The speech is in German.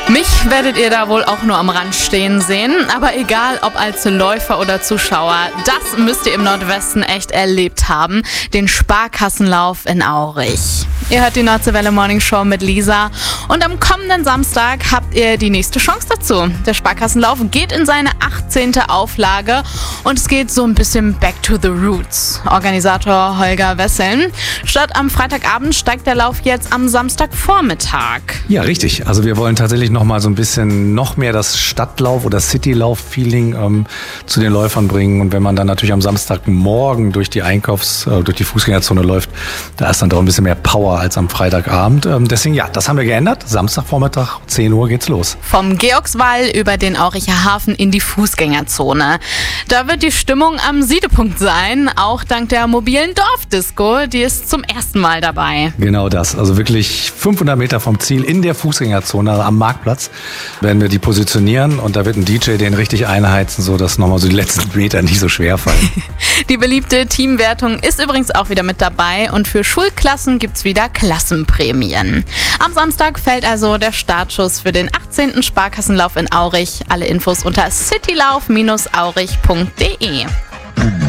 Mich werdet ihr da wohl auch nur am Rand stehen sehen, aber egal ob als Läufer oder Zuschauer, das müsst ihr im Nordwesten echt erlebt haben, den Sparkassenlauf in Aurich. Ihr hört die Nordseewelle Morning Show mit Lisa und am kommenden Samstag habt ihr die nächste Chance dazu. Der Sparkassenlauf geht in seine 18. Auflage und es geht so ein bisschen back to the roots. Organisator Holger Wesseln. Statt am Freitagabend steigt der Lauf jetzt am Samstagvormittag. Ja, richtig. Also wir wollen tatsächlich noch mal so ein bisschen noch mehr das Stadtlauf- oder Citylauf-Feeling zu den Läufern bringen. Und wenn man dann natürlich am Samstagmorgen durch die durch die Fußgängerzone läuft, da ist dann doch ein bisschen mehr Power als am Freitagabend. Deswegen, ja, das haben wir geändert. Samstagvormittag, 10 Uhr geht's los. Vom Georgswall über den Auricher Hafen in die Fußgängerzone. Da wird die Stimmung am Siedepunkt sein, auch dank der mobilen Dorfdisco. Die ist zum ersten Mal dabei. Genau das. Also wirklich 500 Meter vom Ziel in der Fußgängerzone, also am Marktplatz, werden wir die positionieren. Und da wird ein DJ den richtig einheizen, sodass nochmal so die letzten Meter nicht so schwer fallen. Die beliebte Teamwertung ist übrigens auch wieder mit dabei. Und für Schulklassen gibt's wieder Klassenprämien. Am Samstag fällt also der Startschuss für den 18. Sparkassenlauf in Aurich. Alle Infos unter citylauf-aurich.de.